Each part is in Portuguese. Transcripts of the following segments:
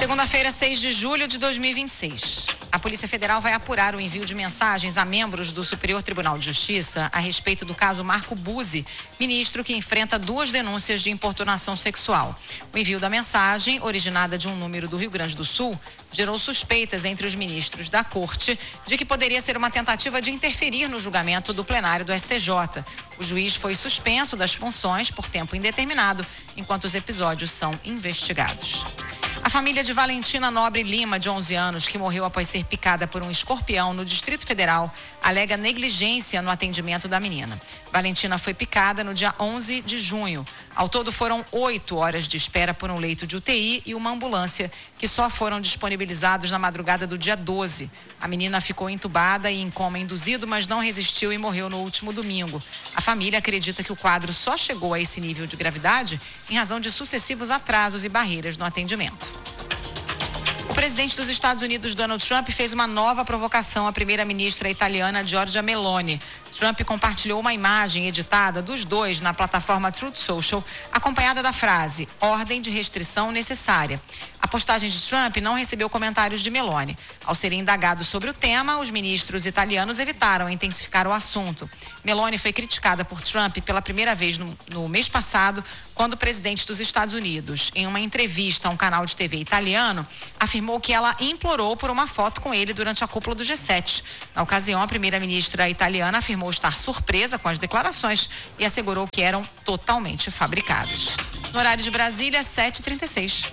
Segunda-feira, 6 de julho de 2026. A Polícia Federal vai apurar o envio de mensagens a membros do Superior Tribunal de Justiça a respeito do caso Marco Buzzi, ministro que enfrenta 2 denúncias de importunação sexual. O envio da mensagem, originada de um número do Rio Grande do Sul, gerou suspeitas entre os ministros da Corte de que poderia ser uma tentativa de interferir no julgamento do plenário do STJ. O juiz foi suspenso das funções por tempo indeterminado, enquanto os episódios são investigados. A família de Valentina Nobre Lima, de 11 anos, que morreu após ser picada por um escorpião no Distrito Federal, alega negligência no atendimento da menina. Valentina foi picada no dia 11 de junho. Ao todo foram 8 horas de espera por um leito de UTI e uma ambulância, que só foram disponibilizados na madrugada do dia 12. A menina ficou entubada e em coma induzido, mas não resistiu e morreu no último domingo. A família acredita que o quadro só chegou a esse nível de gravidade em razão de sucessivos atrasos e barreiras no atendimento. O presidente dos Estados Unidos, Donald Trump, fez uma nova provocação à primeira-ministra italiana Giorgia Meloni. Trump compartilhou uma imagem editada dos dois na plataforma Truth Social, acompanhada da frase, ordem de restrição necessária. A postagem de Trump não recebeu comentários de Meloni. Ao serem indagados sobre o tema, os ministros italianos evitaram intensificar o assunto. Meloni foi criticada por Trump pela primeira vez no mês passado, quando o presidente dos Estados Unidos, em uma entrevista a um canal de TV italiano, afirmou que ela implorou por uma foto com ele durante a cúpula do G7. Na ocasião, a primeira-ministra italiana afirmou estar surpresa com as declarações e assegurou que eram totalmente fabricadas. No horário de Brasília, 7h36.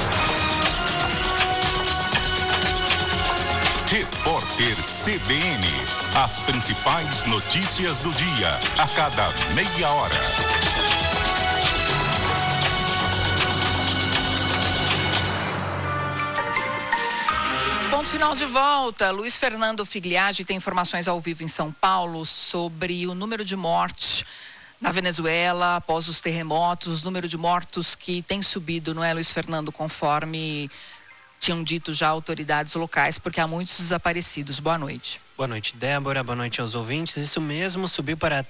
Repórter CBN. As principais notícias do dia, a cada meia hora. Ponto final de volta. Luiz Fernando Figliagi tem informações ao vivo em São Paulo sobre o número de mortes na Venezuela após os terremotos, o número de mortos que tem subido, não é, Luiz Fernando, conforme tinham dito já autoridades locais, porque há muitos desaparecidos. Boa noite. Boa noite, Débora. Boa noite aos ouvintes. Isso mesmo, subiu para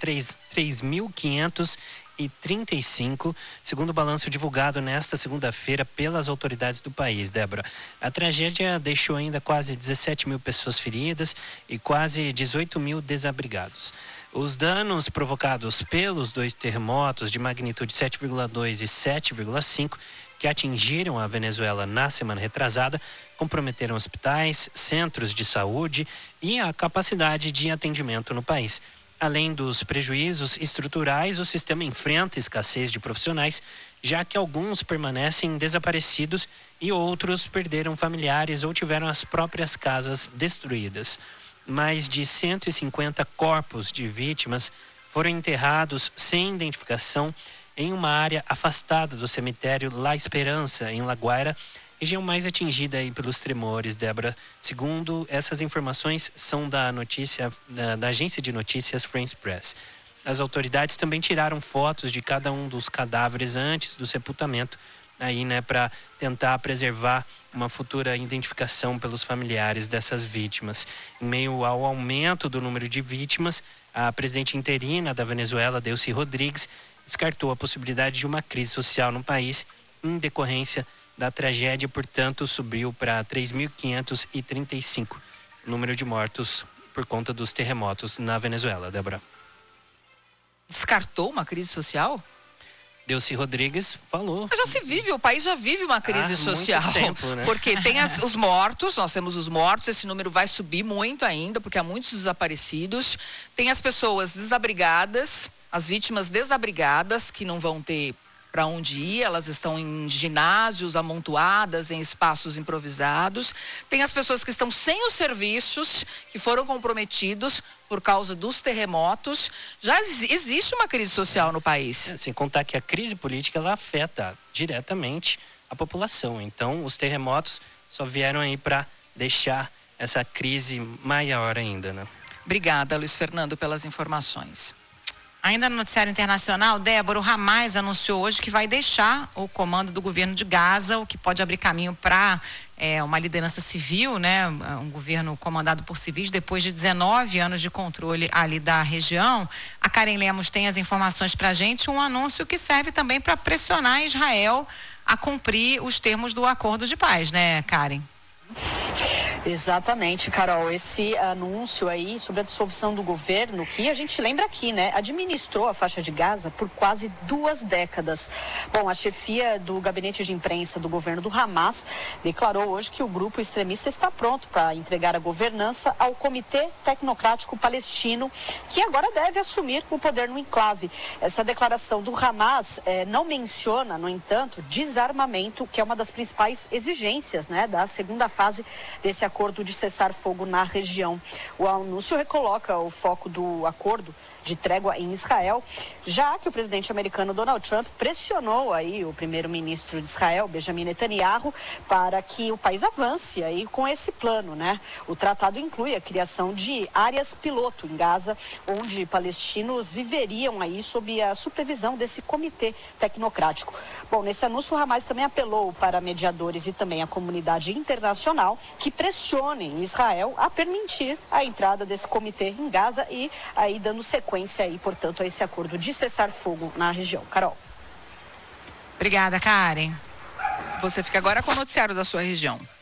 3.535, segundo o balanço divulgado nesta segunda-feira pelas autoridades do país, Débora. A tragédia deixou ainda quase 17 mil pessoas feridas e quase 18 mil desabrigados. Os danos provocados pelos 2 terremotos de magnitude 7,2 e 7,5 que atingiram a Venezuela na semana retrasada, comprometeram hospitais, centros de saúde e a capacidade de atendimento no país. Além dos prejuízos estruturais, o sistema enfrenta escassez de profissionais, já que alguns permanecem desaparecidos e outros perderam familiares ou tiveram as próprias casas destruídas. Mais de 150 corpos de vítimas foram enterrados sem identificação em uma área afastada do cemitério La Esperança, em La Guaira, região mais atingida aí pelos tremores, Débora. Segundo essas informações, são da agência de notícias France Press. As autoridades também tiraram fotos de cada um dos cadáveres antes do sepultamento, aí, né, para tentar preservar uma futura identificação pelos familiares dessas vítimas. Em meio ao aumento do número de vítimas, a presidente interina da Venezuela, Delcy Rodrigues, descartou a possibilidade de uma crise social no país em decorrência da tragédia, portanto, subiu para 3.535 o número de mortos por conta dos terremotos na Venezuela, Débora. Descartou uma crise social? Delcy Rodrigues falou. Mas já se vive, o país já vive uma crise social. Muito tempo, né? Porque tem os mortos, nós temos os mortos, esse número vai subir muito ainda, porque há muitos desaparecidos. Tem as pessoas desabrigadas, as vítimas desabrigadas, que não vão ter para onde ir, elas estão em ginásios amontoadas, em espaços improvisados. Tem as pessoas que estão sem os serviços, que foram comprometidos por causa dos terremotos. Já existe uma crise social no país. Sem contar que a crise política, ela afeta diretamente a população. Então, os terremotos só vieram aí para deixar essa crise maior ainda, né? Obrigada, Luiz Fernando, pelas informações. Ainda no noticiário internacional, Débora, o Hamas anunciou hoje que vai deixar o comando do governo de Gaza, o que pode abrir caminho para uma liderança civil, né? Um governo comandado por civis depois de 19 anos de controle ali da região. A Karen Lemos tem as informações para a gente, um anúncio que serve também para pressionar Israel a cumprir os termos do acordo de paz, né, Karen? Exatamente, Carol. Esse anúncio aí sobre a dissolução do governo, que a gente lembra aqui, né, administrou a faixa de Gaza por quase 2 décadas. Bom, a chefia do gabinete de imprensa do governo do Hamas declarou hoje que o grupo extremista está pronto para entregar a governança ao Comitê Tecnocrático Palestino, que agora deve assumir o poder no enclave. Essa declaração do Hamas não menciona, no entanto, desarmamento, que é uma das principais exigências, né, da segunda fase desse acordo de cessar-fogo na região. O anúncio recoloca o foco do acordo de trégua em Israel, já que o presidente americano Donald Trump pressionou aí o primeiro-ministro de Israel, Benjamin Netanyahu, para que o país avance aí com esse plano, né? O tratado inclui a criação de áreas piloto em Gaza, onde palestinos viveriam aí sob a supervisão desse comitê tecnocrático. Bom, nesse anúncio o Hamas também apelou para mediadores e também a comunidade internacional que pressionem Israel a permitir a entrada desse comitê em Gaza e aí dando sequência aí, portanto, a esse acordo de cessar-fogo na região. Carol. Obrigada, Karen. Você fica agora com o noticiário da sua região.